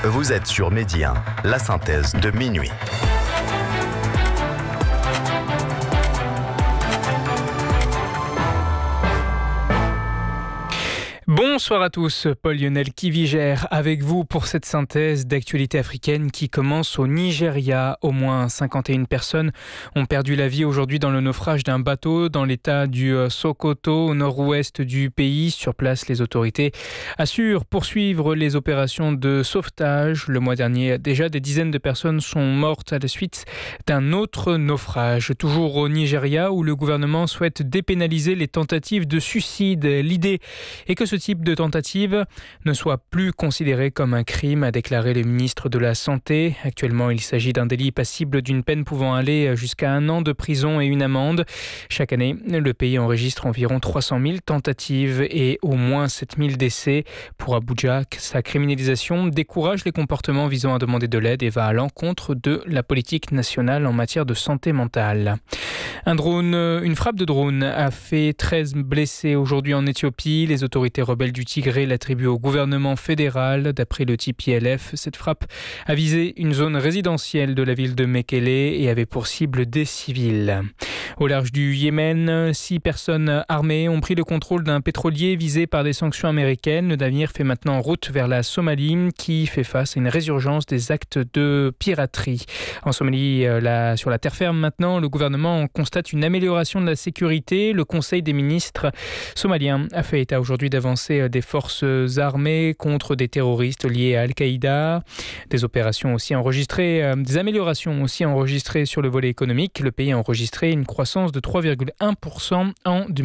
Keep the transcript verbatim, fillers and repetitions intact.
Vous êtes sur Midi un, la synthèse de minuit. Bonsoir à tous, Paul-Lionel Kivigère avec vous pour cette synthèse d'actualité africaine qui commence au Nigeria. Au moins cinquante et une personnes ont perdu la vie aujourd'hui dans le naufrage d'un bateau dans l'état du Sokoto, au nord-ouest du pays. Sur place, les autorités assurent poursuivre les opérations de sauvetage. Le mois dernier, déjà des dizaines de personnes sont mortes à la suite d'un autre naufrage. Toujours au Nigeria, où le gouvernement souhaite dépénaliser les tentatives de suicide. L'idée est que ce type de tentative ne soit plus considéré comme un crime, a déclaré le ministre de la Santé. Actuellement, il s'agit d'un délit passible d'une peine pouvant aller jusqu'à un an de prison et une amende. Chaque année, le pays enregistre environ trois cent mille tentatives et au moins sept mille décès. Pour Abuja, sa criminalisation décourage les comportements visant à demander de l'aide et va à l'encontre de la politique nationale en matière de santé mentale. Un drone, une frappe de drone a fait treize blessés aujourd'hui en Éthiopie. Les autorités rebelles du Tigré l'attribuent au gouvernement fédéral. D'après le T P L F, cette frappe a visé une zone résidentielle de la ville de Mekele et avait pour cible des civils. Au large du Yémen, six personnes armées ont pris le contrôle d'un pétrolier visé par des sanctions américaines. Le navire fait maintenant route vers la Somalie qui fait face à une résurgence des actes de piraterie. En Somalie, là, sur la terre ferme maintenant, le gouvernement constate une amélioration de la sécurité. Le Conseil des ministres somalien a fait état aujourd'hui d'avancées des forces armées contre des terroristes liés à Al-Qaïda. Des opérations aussi enregistrées, des améliorations aussi enregistrées sur le volet économique. Le pays a enregistré une croissance de trois virgule un pour cent en deux mille vingt-deux.